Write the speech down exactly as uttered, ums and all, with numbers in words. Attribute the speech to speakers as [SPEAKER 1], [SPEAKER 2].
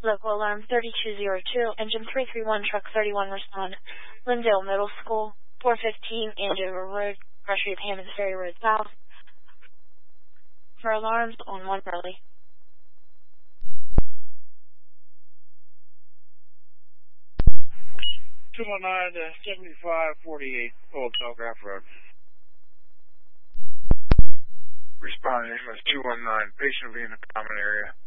[SPEAKER 1] Local alarm thirty-two oh two, engine three three one, truck thirty-one, respond. Lindale Middle School, four fifteen, Andover Road, Grocery of Hammond's Ferry Road South. For alarms on one early.
[SPEAKER 2] two one nine to seventy-five forty-eight, Old Telegraph Road.
[SPEAKER 3] Responding is two one nine, patient will be in the common area.